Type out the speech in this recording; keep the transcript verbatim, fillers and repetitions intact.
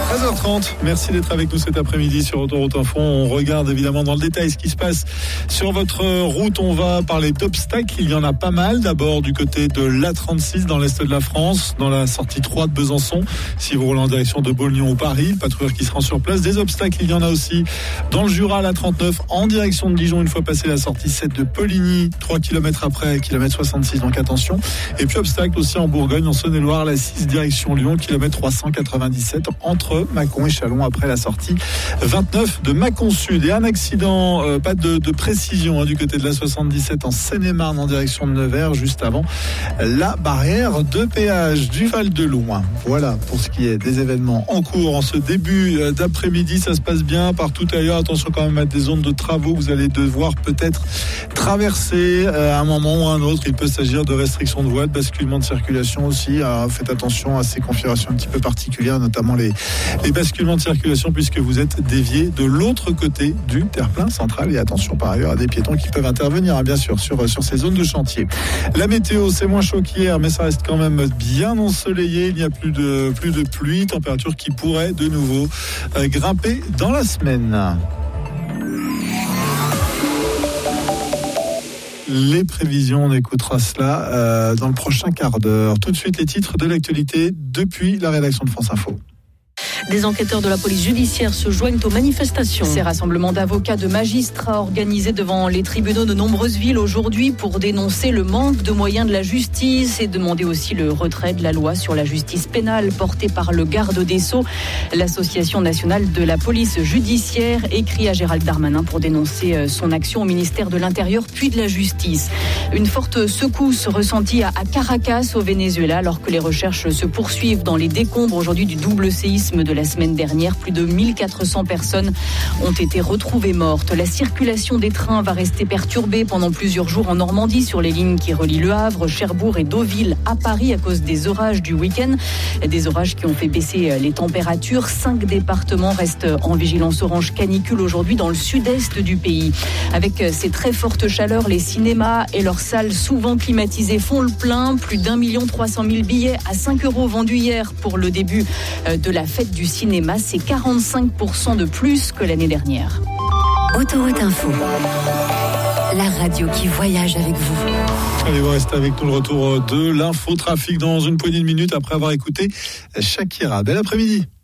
treize heures trente, merci d'être avec nous cet après-midi sur Autoroute Info. On regarde évidemment dans le détail ce qui se passe sur votre route. On va parler d'obstacles, il y en a pas mal. D'abord du côté de l'A trente-six dans l'est de la France, dans la sortie trois de Besançon. Si vous roulez en direction de Beaune-Lyon ou Paris, le patrouilleur qui se rend sur place. Des obstacles, il y en a aussi dans le Jura, l'A trente-neuf, en direction de Dijon, une fois passé la sortie sept de Poligny, trois kilomètres après, kilomètre soixante-six, donc attention. Et puis obstacle aussi en Bourgogne, en Saône-et-Loire, la six direction Lyon, kilomètre trois cent quatre-vingt-dix-sept, entre Mâcon et Châlons, après la sortie vingt-neuf de Mâcon Sud. Et un accident, euh, pas de, de précision, hein, du côté de la soixante-dix-sept en Seine-et-Marne, en direction de Nevers, juste avant la barrière de péage du Val-de-Loing. Voilà pour ce qui est des événements en cours en ce début d'après-midi. Ça se passe bien partout ailleurs. Attention quand même à des zones de travaux que vous allez devoir peut-être traverser euh, à un moment ou à un autre. Il peut s'agir de restrictions de voie, de basculement de circulation aussi. Alors, faites attention à ces configurations un petit peu particulières, notamment les, les basculements de circulation, puisque vous êtes dévié de l'autre côté du terre-plein central. Et attention par ailleurs à des piétons qui peuvent intervenir, hein, bien sûr, sur, sur ces zones de chantier. La météo, c'est moins chaud qu'hier, mais ça reste quand même bien ensoleillé. Il n'y a plus de, plus de pluie, température qui pourrait de nouveau euh, grimper dans la semaine. Les prévisions, on écoutera cela euh, dans le prochain quart d'heure. Tout de suite, les titres de l'actualité depuis la rédaction de France Info. Des enquêteurs de la police judiciaire se joignent aux manifestations. Ces rassemblements d'avocats, de magistrats organisés devant les tribunaux de nombreuses villes aujourd'hui pour dénoncer le manque de moyens de la justice et demander aussi le retrait de la loi sur la justice pénale portée par le garde des Sceaux. L'Association nationale de la police judiciaire écrit à Gérald Darmanin pour dénoncer son action au ministère de l'Intérieur puis de la Justice. Une forte secousse ressentie à Caracas au Venezuela alors que les recherches se poursuivent dans les décombres aujourd'hui du double séisme de la semaine dernière. Plus de mille quatre cents personnes ont été retrouvées mortes. La circulation des trains va rester perturbée pendant plusieurs jours en Normandie sur les lignes qui relient Le Havre, Cherbourg et Deauville à Paris à cause des orages du week-end. Des orages qui ont fait baisser les températures. Cinq départements restent en vigilance orange canicule aujourd'hui dans le sud-est du pays. Avec ces très fortes chaleurs, les cinémas et leurs salles souvent climatisées font le plein. Plus d'un million trois cent mille billets à cinq euros vendus hier pour le début de la fête du cinéma, c'est quarante-cinq pour cent de plus que l'année dernière. Autoroute Info, la radio qui voyage avec vous. Allez, vous restez avec nous, le retour de l'infotrafic dans une poignée de minutes après avoir écouté Shakira. Bel après-midi.